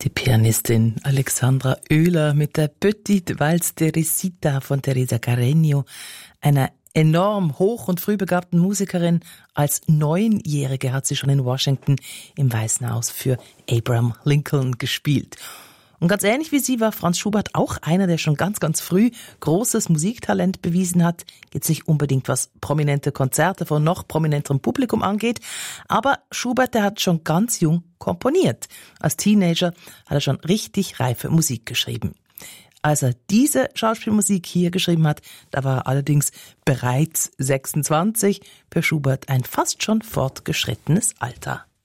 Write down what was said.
Die Pianistin Alexandra Oehler mit der Petite Valse de Risita von Teresa Carreño, einer enorm hoch- und frühbegabten Musikerin. Als 9-Jährige hat sie schon in Washington im Weißen Haus für Abraham Lincoln gespielt. Und ganz ähnlich wie sie war Franz Schubert auch einer, der schon ganz, ganz früh großes Musiktalent bewiesen hat. Jetzt nicht unbedingt, was prominente Konzerte von noch prominenterem Publikum angeht. Aber Schubert, der hat schon ganz jung komponiert. Als Teenager hat er schon richtig reife Musik geschrieben. Als er diese Schauspielmusik hier geschrieben hat, da war er allerdings bereits 26. Für Schubert ein fast schon fortgeschrittenes Alter.